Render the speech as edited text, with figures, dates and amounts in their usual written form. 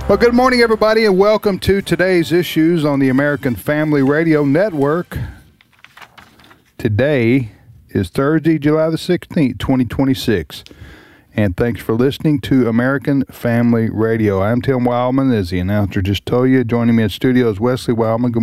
Well, good morning, everybody, and welcome to today's issues on the American Family Radio Network. Today is Thursday, July the 16th, 2026, and thanks for listening to American Family Radio. I'm Tim Wildman, as the announcer just told you. Joining me in studio is Wesley Wildman. Good